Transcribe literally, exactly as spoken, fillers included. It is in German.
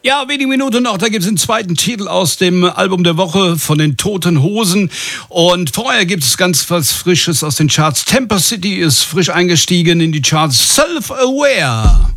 Ja, wenige Minuten noch, da gibt es den zweiten Titel aus dem Album der Woche von den Toten Hosen. Und vorher gibt es ganz was Frisches aus den Charts. Temper City ist frisch eingestiegen in die Charts. Self-Aware.